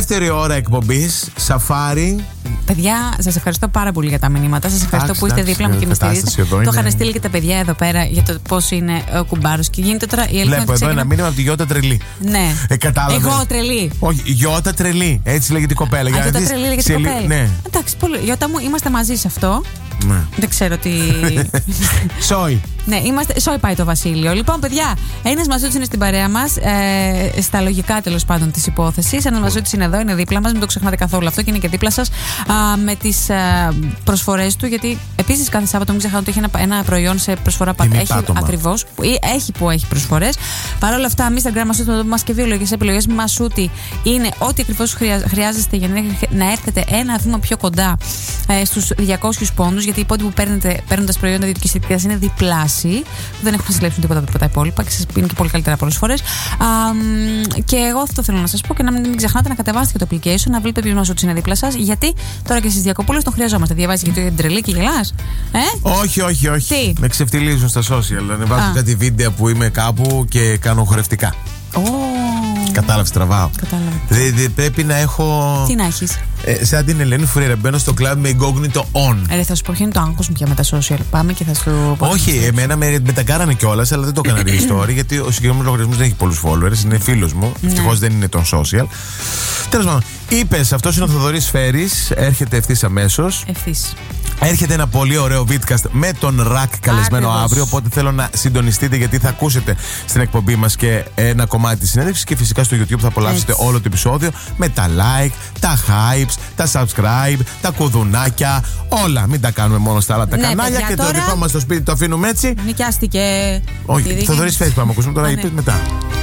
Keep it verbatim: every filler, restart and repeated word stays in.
Δεύτερη ώρα εκπομπής, σαφάρι. Παιδιά, σας ευχαριστώ πάρα πολύ για τα μηνύματα. Σας ευχαριστώ Άξι, που είστε δίπλα μου και με στηρίζετε. Το είχαν στείλει και τα παιδιά εδώ πέρα για το πώς είναι ο κουμπάρος. Και γίνεται τώρα η Ελένη. Βλέπω εδώ ένα μήνυμα από τη Γιώτα Τρελή. Ναι. Ε, κατάλαβε. Εγώ τρελή. Όχι, Γιώτα Τρελή. Έτσι λέγεται η κοπέλα. Α, Γιώτα Τρελή λέγεται η κοπέλα. Ναι. Εντάξει, πολύ. Γιώτα μου, είμαστε μαζί σε αυτό. Ναι. Δεν ξέρω τι. Σόι. Ναι, είμαστε. Σόι πάει το Βασίλειο. Λοιπόν, παιδιά, ένας μαζότης είναι στην παρέα μας. Ε, στα λογικά τέλος πάντων της υπόθεσης. Ένας μαζότης είναι εδώ, είναι δίπλα μας. Μην το ξεχνάτε καθόλου αυτό και είναι και δίπλα σας με τις προσφορές του. Γιατί επίσης κάθε Σάββατο μην ξεχνάτε ότι έχει ένα, ένα προϊόν σε προσφορά πατέρα. Έχει ακριβώς. Έχει που έχει προσφορές. Παρ' όλα αυτά, εμείς στα Grand Massoudi μας και βιολογικές επιλογές Massoudi είναι ό,τι ακριβώς χρειάζεστε για να έρθετε ένα βήμα πιο κοντά ε, στους διακόσιους πόντους. Γιατί οι πόντοι που παίρνετε παίρνοντας προϊόντα δυτικής αιτίας είναι διπλάσιοι. Δεν έχουν να συλλέψουν τίποτα από τα υπόλοιπα και σας είναι και πολύ καλύτερα πολλές φορές. Α, και εγώ αυτό θέλω να σας πω και να μην, μην ξεχνάτε να κατεβάσετε και το application, να βρείτε ποιος Massoudi είναι δίπλα σας. Γιατί τώρα και στις διακοπούλες τον χρειαζόμαστε. Διαβάζεις γιατί είναι τρελή και γελάς. Ε? Όχι, όχι, όχι. Τι? Με ξεφτιλίζουν στα social. Ανεβάζουν κάτι βίντεο που είμαι κάπου και κάνω χορευτικά. Oh. Κατάλαβες, τραβάω. Κατάλαβα. Δε, δε, πρέπει να έχω. Τι να έχεις. Ε, σαν την Ελένη Φουρέρα, μπαίνω στο κλαμπ με incognito on. Ε, θα σου πω ποιο είναι το άγχος μου πια με τα social. Πάμε και θα σου πω. Όχι, εμένα με, με τα κάνανε κιόλας, αλλά δεν το έκανα story γιατί ο συγκεκριμένος λογαριασμός δεν έχει πολλούς followers. Είναι φίλος μου. Ναι. Ευτυχώς δεν είναι τον social. Τέλος πάντων, είπες, αυτός είναι ο Θοδωρής Φέρης. Έρχεται ευθύς αμέσως. Ευθύς. Έρχεται ένα πολύ ωραίο vidcast με τον Ρακ καλεσμένο Άκριβος. αύριο. Οπότε θέλω να συντονιστείτε γιατί θα ακούσετε στην εκπομπή μας και ένα κομμάτι της συνέντευξης. Και φυσικά στο YouTube θα απολαύσετε Έτσι. όλο το επεισόδιο με τα like, τα hypes, τα subscribe, τα κουδουνάκια. Όλα. Μην τα κάνουμε μόνο στα άλλα τα Ναι, κανάλια. παιδιά, Και τώρα... το δικό μας το σπίτι το αφήνουμε έτσι. Νοικιάστηκε. Όχι, Θοδωρής Φέρης πάμε ακούσουμε τώρα. Α, Είπες ναι. μετά.